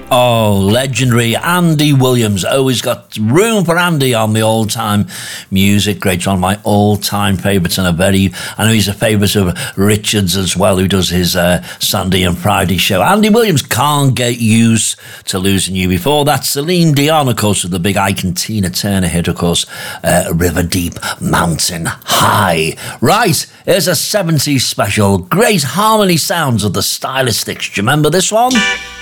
Oh, legendary Andy Williams. Always got room for Andy on the all-time music. Great, one of my all-time favourites, and I know he's a favourite of Richards as well, who does his Sunday and Friday show. Andy Williams, Can't Get Used to Losing You. Before that, Celine Dion, of course, with the big Ike and Tina Turner hit, of course, River Deep, Mountain High. Right, here's a 70s special. Great harmony sounds of the Stylistics. Do you remember this one?